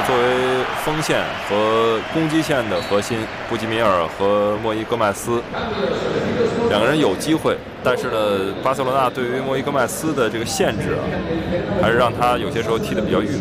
作为锋线和攻击线的核心，布基米尔和莫伊戈麦斯两个人有机会，但是呢，巴塞罗那对于莫伊戈麦斯的这个限制啊，还是让他有些时候踢得比较郁闷。